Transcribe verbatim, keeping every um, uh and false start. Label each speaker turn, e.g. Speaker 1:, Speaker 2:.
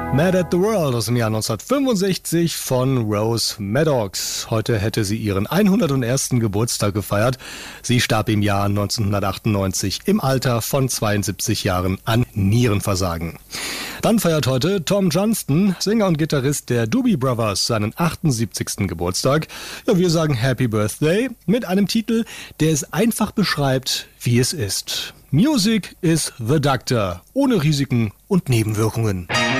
Speaker 1: Mad at the World aus dem Jahr neunzehnhundertfünfundsechzig von Rose Maddox. Heute hätte sie ihren hundertersten Geburtstag gefeiert. Sie starb im Jahr neunzehnhundertachtundneunzig im Alter von zweiundsiebzig Jahren an Nierenversagen. Dann feiert heute Tom Johnston, Sänger und Gitarrist der Doobie Brothers, seinen achtundsiebzigsten Geburtstag. Ja, wir sagen Happy Birthday mit einem Titel, der es einfach beschreibt, wie es ist. Music is the Doctor, ohne Risiken und Nebenwirkungen.